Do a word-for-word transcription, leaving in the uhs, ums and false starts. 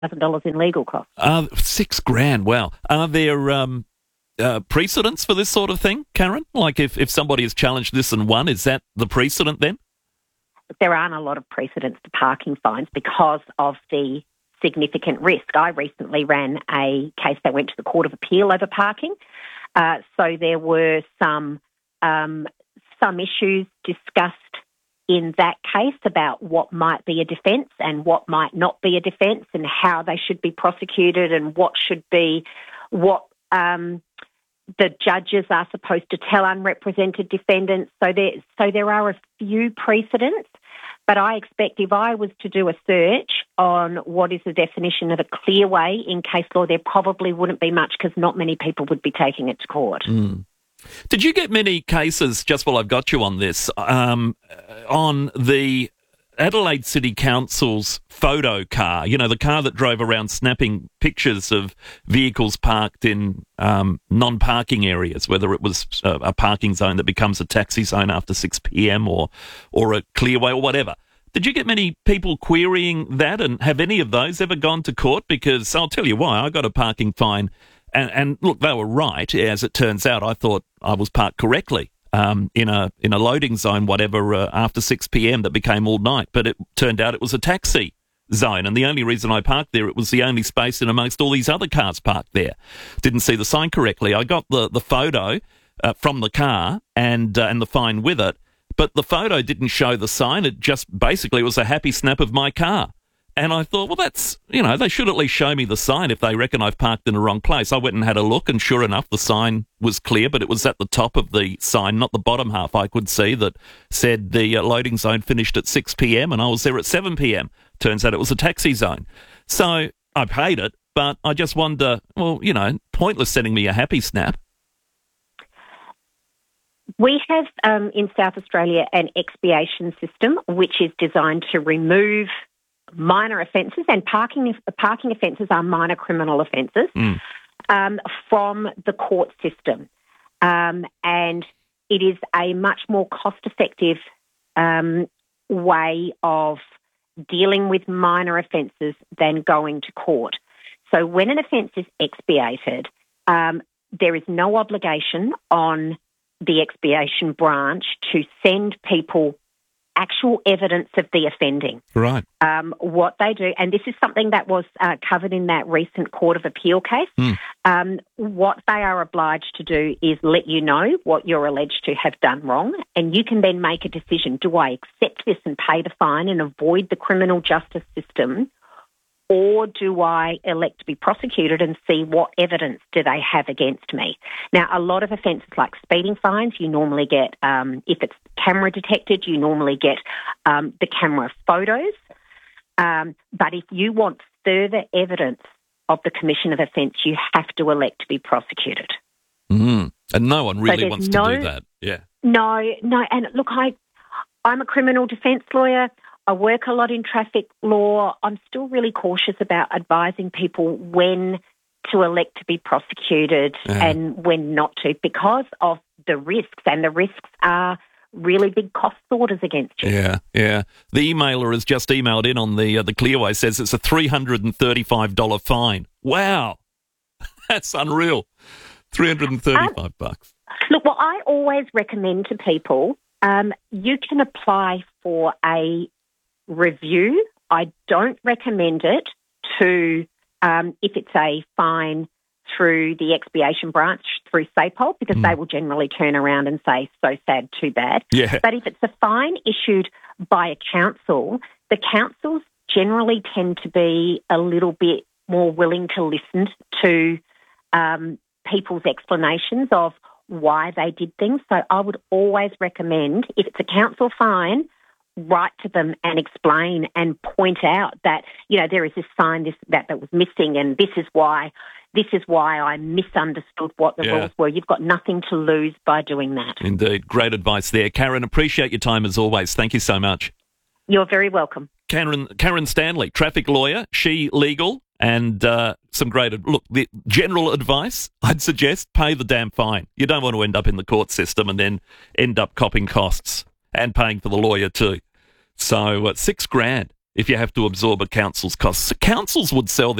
thousand dollars in legal costs. Uh, six grand, wow. Are there um, uh, precedents for this sort of thing, Karen? Like if, if somebody has challenged this and won, is that the precedent then? There aren't a lot of precedents to parking fines because of the significant risk. I recently ran a case that went to the Court of Appeal over parking. Uh, so there were some um, some issues discussed in that case about what might be a defence and what might not be a defence and how they should be prosecuted and what should be what um, the judges are supposed to tell unrepresented defendants. So there, so there are a few precedents, but I expect if I was to do a search on what is the definition of a clearway in case law, there probably wouldn't be much because not many people would be taking it to court. Mm. Did you get many cases, just while I've got you on this, um, on the Adelaide City Council's photo car, you know, the car that drove around snapping pictures of vehicles parked in um, non-parking areas, whether it was a, a parking zone that becomes a taxi zone after six p.m. or, or a clearway or whatever? Did you get many people querying that, and have any of those ever gone to court? Because I'll tell you why, I got a parking fine. And, and look, they were right. As it turns out, I thought I was parked correctly um, in a in a loading zone, whatever, uh, after six p.m. that became all night. But it turned out it was a taxi zone, and the only reason I parked there, it was the only space in amongst all these other cars parked there. Didn't see the sign correctly. I got the the photo uh, from the car and uh, and the fine with it, but the photo didn't show the sign. It just basically was a happy snap of my car. And I thought, well, that's, you know, they should at least show me the sign if they reckon I've parked in the wrong place. I went and had a look, and sure enough, the sign was clear, but it was at the top of the sign, not the bottom half. I could see that said the uh, loading zone finished at six p.m. and I was there at seven p.m. Turns out it was a taxi zone. So I paid it, but I just wonder, well, you know, pointless sending me a happy snap. We have um, in South Australia an expiation system which is designed to remove minor offences, and parking parking offences are minor criminal offences, mm. um, from the court system. Um, and it is a much more cost-effective um, way of dealing with minor offences than going to court. So when an offence is expiated, um, there is no obligation on the expiation branch to send people actual evidence of the offending. Right. Um, what they do, and this is something that was uh, covered in that recent Court of Appeal case, mm. um, what they are obliged to do is let you know what you're alleged to have done wrong, and you can then make a decision. Do I accept this and pay the fine and avoid the criminal justice system, or do I elect to be prosecuted and see what evidence do they have against me? Now, a lot of offences like speeding fines, you normally get, um, if it's camera detected, you normally get um, the camera photos. Um, but if you want further evidence of the commission of offence, you have to elect to be prosecuted. Mm. And no one really so wants no, to do that. Yeah. No, no. And look, I, I'm a criminal defence lawyer. I work a lot in traffic law. I'm still really cautious about advising people when to elect to be prosecuted yeah. and when not to, because of the risks, and the risks are really big cost orders against you. Yeah, yeah. The emailer has just emailed in on the uh, the Clearway, says it's a three hundred thirty-five dollars fine. Wow, that's unreal. three hundred thirty-five um, bucks. Look, what I always recommend to people, um, you can apply for a review. I don't recommend it to um, if it's a fine through the expiation branch through SAPOL, because mm. they will generally turn around and say, so sad, too bad. Yeah. But if it's a fine issued by a council, the councils generally tend to be a little bit more willing to listen to um, people's explanations of why they did things. So I would always recommend, if it's a council fine, write to them and explain and point out that, you know, there is this sign this that, that was missing, and this is why this is why I misunderstood what the yeah. rules were. You've got nothing to lose by doing that. Indeed. Great advice there. Karen, appreciate your time as always. Thank you so much. You're very welcome. Karen, Karen Stanley, traffic lawyer, She Legal, and uh, some great... Look, the general advice, I'd suggest pay the damn fine. You don't want to end up in the court system and then end up copping costs and paying for the lawyer too. So uh, six grand if you have to absorb a council's costs. So councils would sell